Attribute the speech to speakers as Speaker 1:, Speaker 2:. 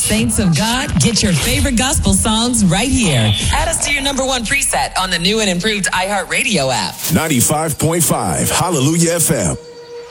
Speaker 1: Saints of God, get your favorite gospel songs right here. Add us to your number one preset on the new and improved iHeartRadio app.
Speaker 2: 95.5 Hallelujah FM.